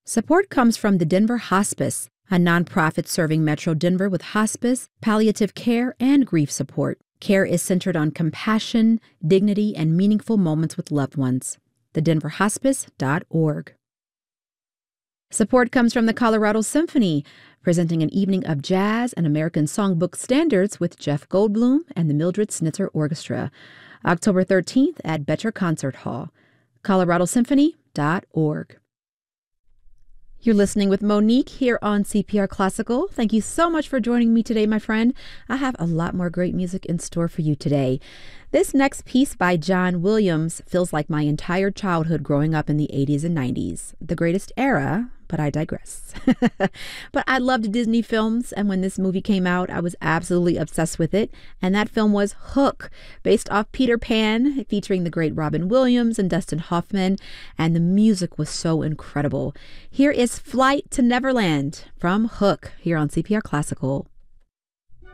Support comes from the Denver Hospice, a nonprofit serving Metro Denver with hospice, palliative care, and grief support. Care is centered on compassion, dignity, and meaningful moments with loved ones. TheDenverHospice.org. Support comes from the Colorado Symphony, presenting an evening of jazz and American songbook standards with Jeff Goldblum and the Mildred Snitzer Orchestra, October 13th at Betcher Concert Hall. ColoradoSymphony.org. You're listening with Monique here on CPR Classical. Thank you so much for joining me today, my friend. I have a lot more great music in store for you today. This next piece by John Williams feels like my entire childhood growing up in the 80s and 90s. The greatest era, but I digress. But I loved Disney films, and when this movie came out, I was absolutely obsessed with it. And that film was Hook, based off Peter Pan, featuring the great Robin Williams and Dustin Hoffman, and the music was so incredible. Here is Flight to Neverland from Hook here on CPR Classical.